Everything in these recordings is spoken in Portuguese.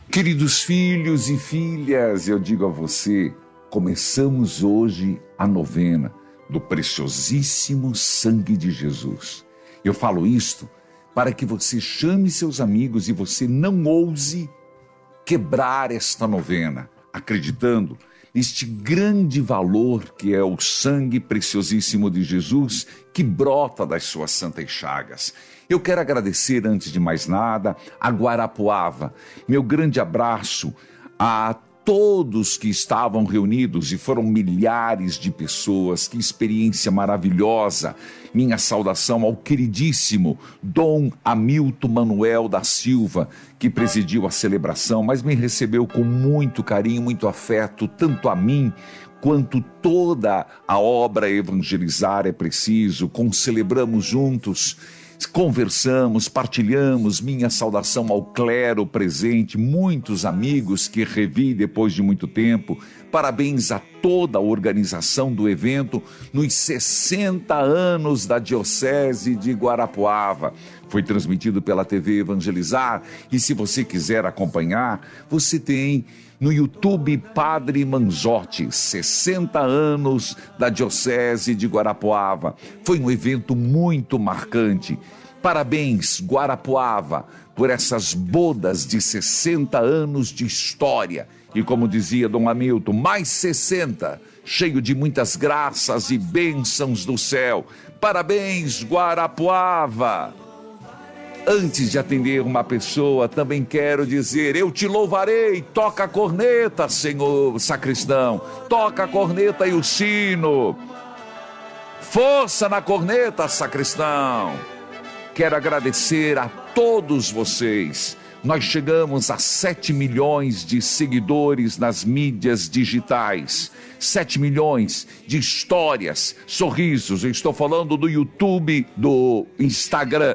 Queridos filhos e filhas, eu digo a você, começamos hoje a novena do preciosíssimo sangue de Jesus. Eu falo isto para que você chame seus amigos e você não ouse quebrar esta novena, acreditando neste grande valor que é o sangue preciosíssimo de Jesus que brota das suas santas chagas. Eu quero agradecer, antes de mais nada, a Guarapuava. Meu grande abraço a todos que estavam reunidos, e foram milhares de pessoas. Que experiência maravilhosa. Minha saudação ao queridíssimo Dom Hamilton Manuel da Silva, que presidiu a celebração, mas me recebeu com muito carinho, muito afeto, tanto a mim quanto toda a obra Evangelizar é Preciso. Celebramos juntos, conversamos, partilhamos. Minha saudação ao clero presente, muitos amigos que revi depois de muito tempo. Parabéns a toda a organização do evento nos 60 anos da Diocese de Guarapuava. Foi transmitido pela TV Evangelizar, e se você quiser acompanhar, você tem no YouTube Padre Manzotti, 60 anos da Diocese de Guarapuava. Foi um evento muito marcante. Parabéns, Guarapuava, por essas bodas de 60 anos de história. E como dizia Dom Hamilton, mais 60, cheio de muitas graças e bênçãos do céu. Parabéns, Guarapuava! Antes de atender uma pessoa, também quero dizer: eu te louvarei. Toca a corneta, senhor sacristão. Toca a corneta e o sino. Força na corneta, sacristão. Quero agradecer a todos vocês. Nós chegamos a 7 milhões de seguidores nas mídias digitais. 7 milhões de histórias, sorrisos. Eu estou falando do YouTube, do Instagram,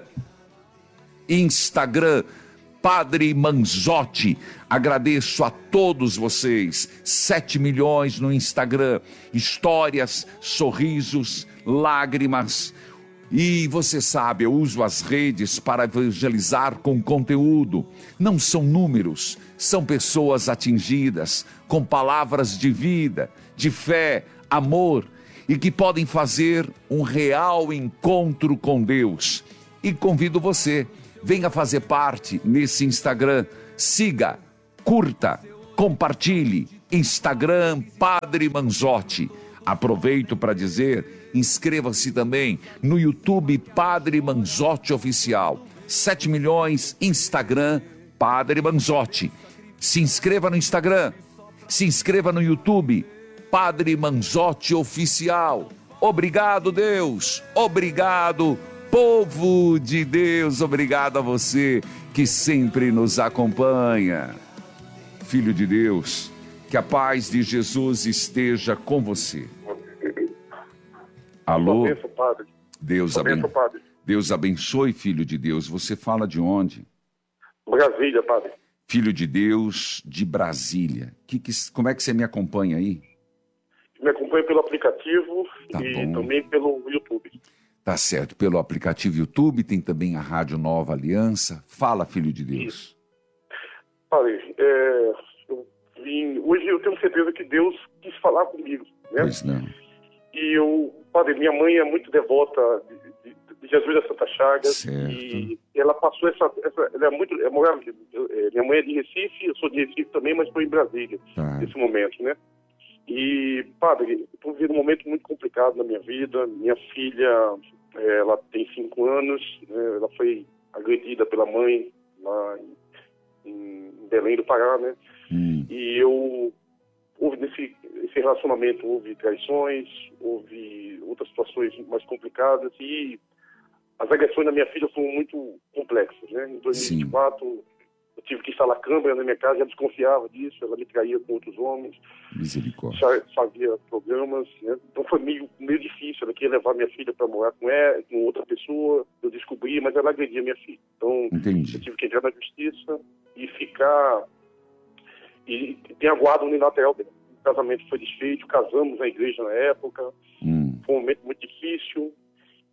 Padre Manzotti. Agradeço a todos vocês. 7 milhões no Instagram. Histórias, sorrisos, lágrimas. E você sabe, eu uso as redes para evangelizar com conteúdo. Não são números, são pessoas atingidas com palavras de vida, de fé, amor, e que podem fazer um real encontro com Deus. E convido você, venha fazer parte nesse Instagram. Siga, curta, compartilhe. Instagram Padre Manzotti. Aproveito para dizer, inscreva-se também no YouTube Padre Manzotti Oficial. 7 milhões, Instagram Padre Manzotti. Se inscreva no Instagram, se inscreva no YouTube Padre Manzotti Oficial. Obrigado, Deus. Obrigado, povo de Deus. Obrigado a você que sempre nos acompanha. Filho de Deus, que a paz de Jesus esteja com você. Alô? Deus abençoe, filho de Deus. Você fala de onde? Brasília, padre. Filho de Deus de Brasília. Como é que você me acompanha aí? Me acompanha pelo aplicativo e também pelo YouTube. Tá certo, pelo aplicativo YouTube, tem também a Rádio Nova Aliança. Fala, filho de Deus. Isso. Padre, hoje eu tenho certeza que Deus quis falar comigo, né? Pois não. E padre, minha mãe é muito devota de Jesus da Santa Chagas. Certo. E ela passou ela minha mãe é de Recife, eu sou de Recife também, mas estou em Brasília nesse momento, né? E, padre, estou vivendo um momento muito complicado na minha vida. Minha filha, ela tem 5 anos, né? Ela foi agredida pela mãe lá em Belém do Pará, né? E houve nesse relacionamento, houve traições, houve outras situações mais complicadas, e as agressões na minha filha foram muito complexas, né? Em 2024, eu tive que instalar câmera na minha casa, já desconfiava disso, ela me traía com outros homens. Misericórdia. Já fazia programas, né? Então foi meio difícil. Ela queria levar minha filha para morar com outra pessoa, eu descobri, mas ela agredia minha filha. Então, entendi. Eu tive que entrar na justiça e ficar... E tem a guarda unilateral dela. O casamento foi desfeito, casamos na igreja na época. Foi um momento muito difícil.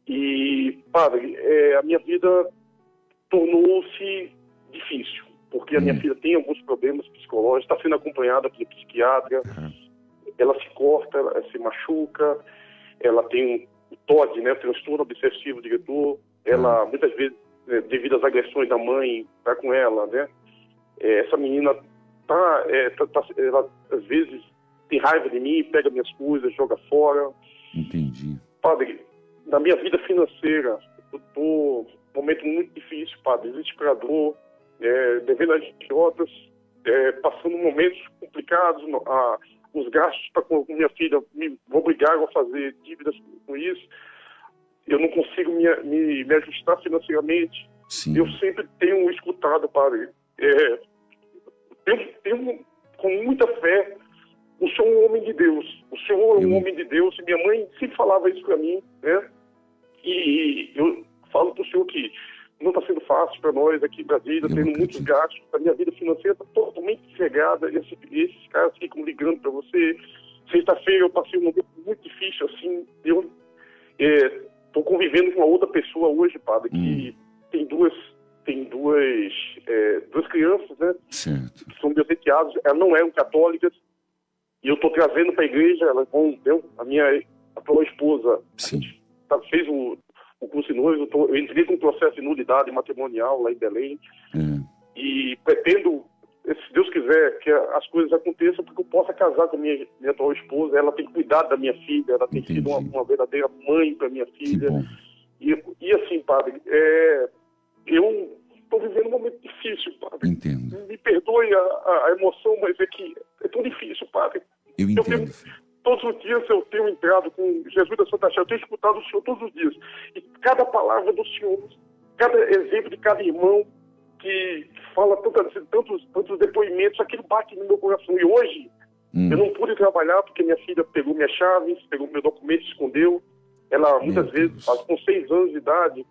E, padre, a minha vida tornou-se difícil, porque porque a minha filha tem alguns problemas psicológicos, está sendo acompanhada pelo psiquiatra, ela se corta, ela se machuca, ela tem o TOD, né, o transtorno obsessivo diretor, ela muitas vezes, devido às agressões da mãe, tá com ela, né? Essa menina ela às vezes tem raiva de mim, pega minhas coisas, joga fora. Entendi. Padre, na minha vida financeira, eu tô num momento muito difícil, padre, desesperador, devendo às idiotas, passando momentos complicados, os gastos com minha filha me obrigaram a fazer dívidas com isso. Eu não consigo me ajustar financeiramente. Sim. Eu sempre tenho escutado, padre, tenho com muita fé, o senhor é um homem de Deus. O senhor é um homem de Deus. E minha mãe sempre falava isso para mim, né? E eu falo para o senhor que não está sendo fácil para nós aqui em Brasília, tendo muitos gastos. A minha vida financeira está totalmente cegada. Esses caras ficam ligando para você. Sexta-feira eu passei um momento muito difícil, assim. Eu estou convivendo com uma outra pessoa hoje, padre, que tem duas crianças, né? Certo. Que são meus enteados. Elas não eram católicas. E eu estou trazendo para a igreja. Elas vão, a minha atual esposa fez o curso de noivo. Eu entrei com um processo de nulidade matrimonial lá em Belém. E pretendo, se Deus quiser, que as coisas aconteçam, porque eu possa casar com a minha atual esposa. Ela tem cuidado da minha filha. Ela tem sido uma verdadeira mãe para minha filha. E assim, padre, eu estou vivendo um momento difícil, padre. Entendo. Me perdoe a emoção, mas é que é tão difícil, padre. Eu entendo. Todos os dias eu tenho entrado com Jesus da Santa Chaga, eu tenho escutado o Senhor todos os dias. E cada palavra do Senhor, cada exemplo de cada irmão que fala tantos depoimentos, aquilo bate no meu coração. E hoje, eu não pude trabalhar porque minha filha pegou minhas chaves, pegou meu documento e escondeu. Ela, muitas vezes, com 6 anos de idade,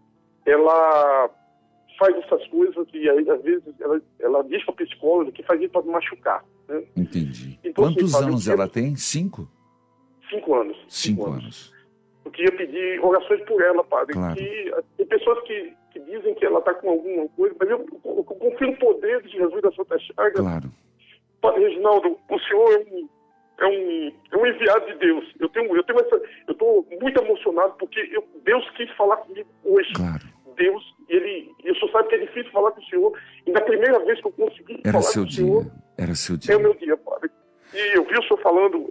ela faz essas coisas e aí, às vezes ela diz para a psicóloga que faz isso para me machucar. Né? Entendi. Então, quantos anos ela tem? 5? 5 anos. 5 anos. Eu queria pedir orações por ela, padre. Claro. Tem pessoas que dizem que ela está com alguma coisa, mas eu confio no poder de Jesus da Santa Chaga. Claro. Padre Reginaldo, o senhor é um enviado de Deus. Eu estou muito emocionado porque Deus quis falar comigo hoje. Claro. Deus, o senhor sabe que é difícil falar com o senhor, e na primeira vez que eu consegui falar com o senhor... Era seu dia. É o meu dia, padre. E eu vi o senhor falando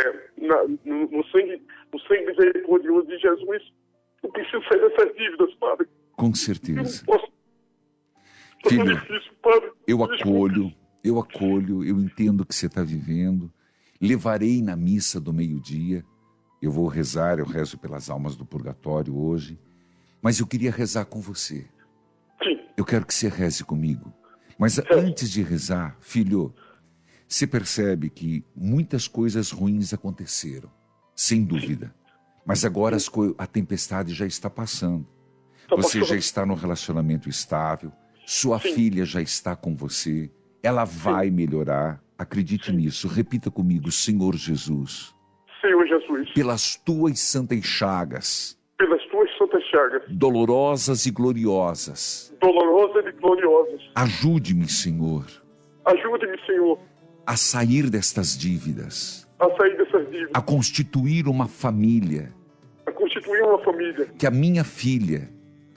no sangue misericordioso de Jesus. Eu preciso sair dessas dívidas, padre. Com certeza. Eu não posso. Filho, difícil, padre. eu acolho, eu entendo o que você está vivendo. Levarei na missa do meio-dia. Eu vou rezar, eu rezo pelas almas do purgatório hoje. Mas eu queria rezar com você. Sim. Eu quero que você reze comigo. Mas antes de rezar, filho, você percebe que muitas coisas ruins aconteceram, sem dúvida. Mas agora a tempestade já está passando. Você já está num relacionamento estável, sua filha já está com você, ela vai melhorar. Acredite nisso. Repita comigo, Senhor Jesus. Senhor Jesus. Pelas tuas santas chagas. Pelas tuas santas chagas. Dolorosas e gloriosas. Dolorosas e gloriosas. Ajude-me, Senhor. Ajude-me, Senhor. A sair destas dívidas. A sair dessas dívidas. A constituir uma família. A constituir uma família. Que a minha filha.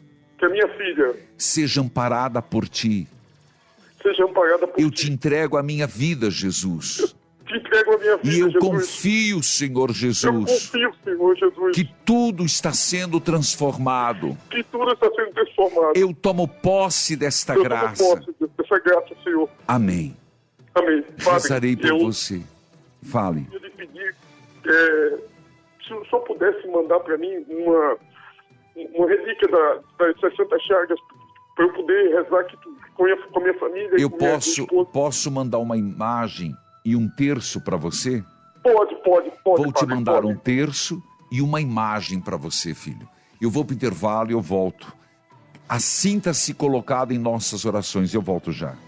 Seja amparada por ti. Seja amparada por ti. Eu te entrego a minha vida, Jesus. Te entrego a minha vida, e eu Jesus. confio, Senhor Jesus. Eu confio, Senhor Jesus. Que tudo está sendo transformado. Que tudo está sendo transformado. Eu tomo posse desta graça. Eu tomo posse dessa graça, Senhor. Amém. Amém. Rezarei por você. Fale. Eu lhe pedir, se o senhor pudesse mandar para mim uma relíquia das Santas Chagas, para eu poder rezar aqui com a minha família. Eu posso mandar uma imagem e um terço para você? Pode. Vou te mandar um terço e uma imagem para você, filho. Eu vou para o intervalo e eu volto. Sinta-se colocado em nossas orações. Eu volto já.